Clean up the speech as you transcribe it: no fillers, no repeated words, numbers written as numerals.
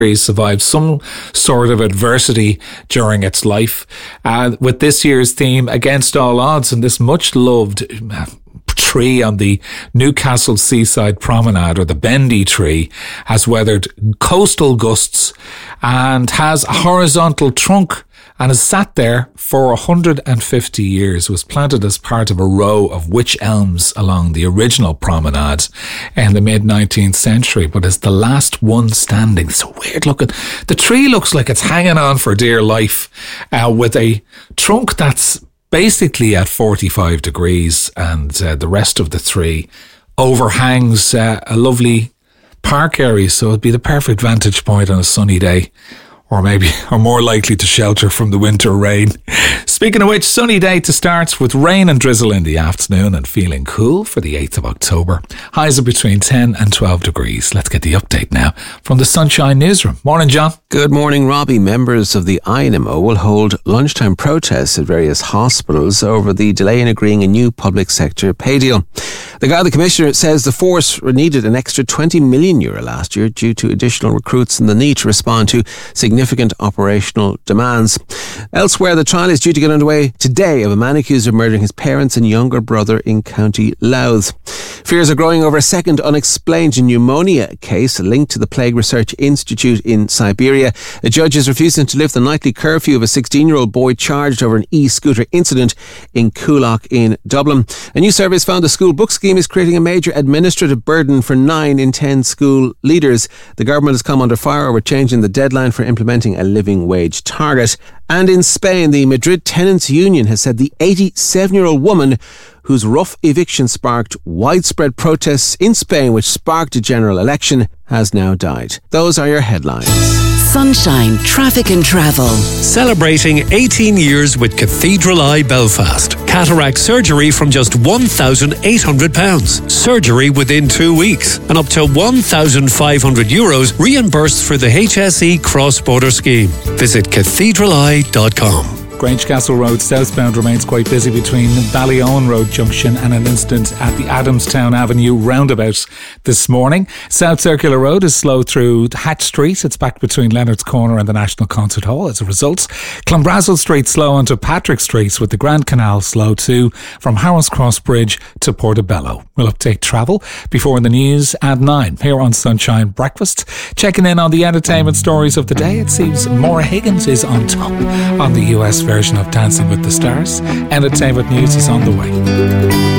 survived some sort of adversity during its life. With this year's theme, Against All Odds, and this much loved tree on the Newcastle Seaside Promenade, or the bendy tree, has weathered coastal gusts and has a horizontal trunk and has sat there for 150 years. It was planted as part of a row of wych elms along the original promenade in the mid-19th century, but is the last one standing. It's so weird looking. The tree looks like it's hanging on for dear life, with a trunk that's basically at 45 degrees, and the rest of the tree overhangs a lovely park area, so it'd be the perfect vantage point on a sunny day, or more likely to shelter from the winter rain. Speaking of which, sunny day to start, with rain and drizzle in the afternoon, and feeling cool for the 8th of October. Highs are between 10 and 12 degrees. Let's get the update now from the Sunshine Newsroom. Morning, John. Good morning, Robbie. Members of the INMO will hold lunchtime protests at various hospitals over the delay in agreeing a new public sector pay deal. The Garda Commissioner says the force needed an extra €20 million last year due to additional recruits and the need to respond to significant operational demands. Elsewhere, the trial is due to get underway today of a man accused of murdering his parents and younger brother in County Louth. Fears are growing over a second unexplained pneumonia case linked to the Plague Research Institute in Siberia. A judge is refusing to lift the nightly curfew of a 16-year-old boy charged over an e-scooter incident in Coolock in Dublin. A new survey has found the school book scheme is creating a major administrative burden for 9 in 10 school leaders. The government has come under fire over changing the deadline for implementing a living wage target. And in Spain, the Madrid Tenants Union has said the 87-year-old woman whose rough eviction sparked widespread protests in Spain, which sparked a general election, has now died. Those are your headlines. Sunshine Traffic and Travel. Celebrating 18 years with Cathedral Eye Belfast. Cataract surgery from just £1,800. Surgery within 2 weeks. And up to €1,500 reimbursed for the HSE cross-border scheme. Visit cathedraleye.com. Grange Castle Road southbound remains quite busy between Ballyowen Road Junction and an incident at the Adamstown Avenue roundabout this morning. South Circular Road is slow through Hatch Street. It's back between Leonard's Corner and the National Concert Hall as a result. Clonbrazel Street slow onto Patrick Street, with the Grand Canal slow too from Harris Cross Bridge to Portobello. We'll update travel before the news at 9 here on Sunshine Breakfast. Checking in on the entertainment stories of the day, it seems Maura Higgins is on top on the US version of Dancing with the Stars. Entertainment news is on the way.